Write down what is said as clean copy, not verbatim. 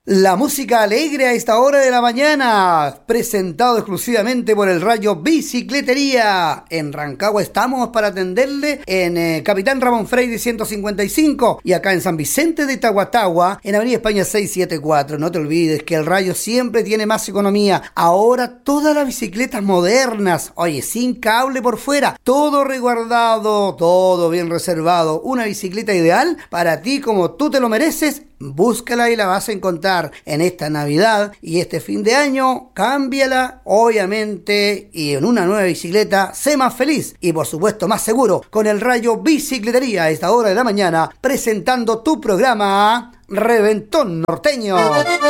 La música alegre a esta hora de la mañana, presentado exclusivamente por el Rayo Bicicletería. En Rancagua estamos para atenderle en Capitán Ramón Freire 155 y acá en San Vicente de Itahuatahua, en Avenida España 674. No te olvides que el Rayo siempre tiene más economía. Ahora todas las bicicletas modernas, oye, sin cable por fuera, todo resguardado, todo bien reservado. Una bicicleta ideal para ti como tú te lo mereces. Búscala y la vas a encontrar en esta Navidad y este fin de año. Cámbiala, obviamente, y en una nueva bicicleta, sé más feliz y por supuesto más seguro con el Rayo Bicicletería a esta hora de la mañana, presentando tu programa Reventón Norteño.